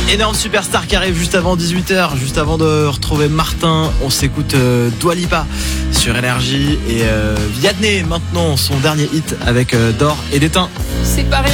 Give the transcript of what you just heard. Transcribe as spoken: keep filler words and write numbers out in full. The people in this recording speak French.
Énorme superstar qui arrive juste avant dix-huit heures, juste avant de retrouver Martin. On s'écoute euh, Dua Lipa sur Énergie et euh, Vianney maintenant son dernier hit avec euh, D'or et d'étain. C'est pas rien.